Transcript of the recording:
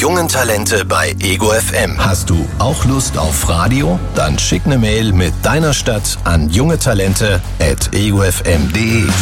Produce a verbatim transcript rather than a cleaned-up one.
jungen Talente bei Ego F M. Hast du auch Lust auf Radio? Dann schick eine Mail mit deiner Stadt an jungetalente at ego f m punkt de.